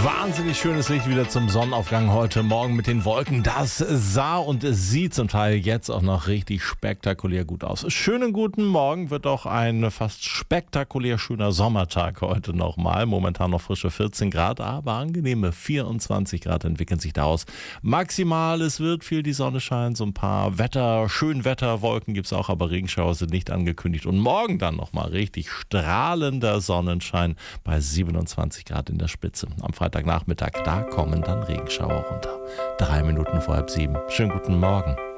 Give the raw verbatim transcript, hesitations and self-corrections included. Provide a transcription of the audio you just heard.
Wahnsinnig schönes Licht wieder zum Sonnenaufgang heute Morgen mit den Wolken. Das sah und es sieht zum Teil jetzt auch noch richtig spektakulär gut aus. Schönen guten Morgen, wird auch ein fast spektakulär schöner Sommertag heute nochmal. Momentan noch frische vierzehn Grad, aber angenehme vierundzwanzig Grad entwickeln sich daraus. Maximal, es wird viel die Sonne scheinen, so ein paar Wetter, Schönwetterwolken gibt es auch, aber Regenschauer sind nicht angekündigt. Und morgen dann nochmal richtig strahlender Sonnenschein bei siebenundzwanzig Grad in der Spitze. Am Freitagnachmittag, da kommen dann Regenschauer runter. Drei Minuten vor halb sieben. Schönen guten Morgen.